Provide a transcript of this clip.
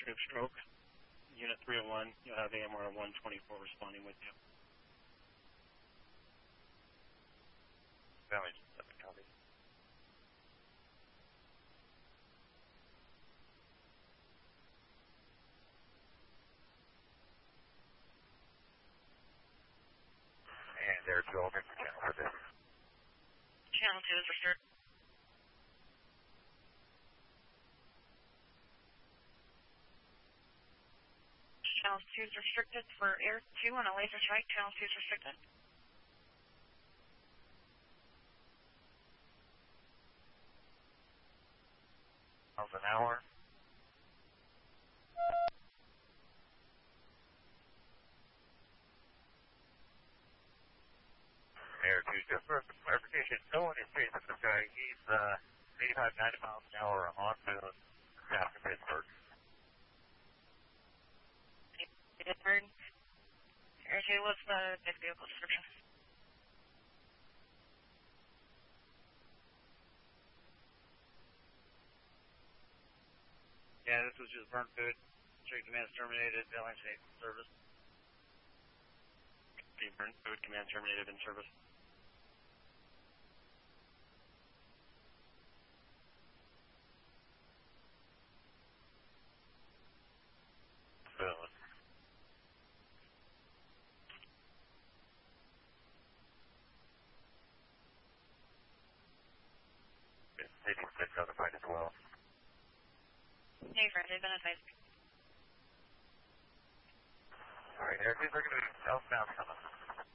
Troop Stroke. Unit 301, you'll have AMR 124 responding with you. Valley 7, copy. And Air 2, all good for channel for this. Channel 2 is restricted. Channel 2 is restricted for Air 2 on a laser strike. Channel 2 is restricted. Miles an hour. Air 2, just for clarification, no one is facing the sky. He's 85, 90 miles an hour on moon, south of Pittsburgh. Pittsburgh. Air 2, what's the next vehicle description? Yeah, this was just burnt food. Straight command terminated, airline safe service. Burnt food, command terminated in service. City 6 notified as well. Hey, friend, they've been advised. Alright, Air 2, they're going to be southbound coming.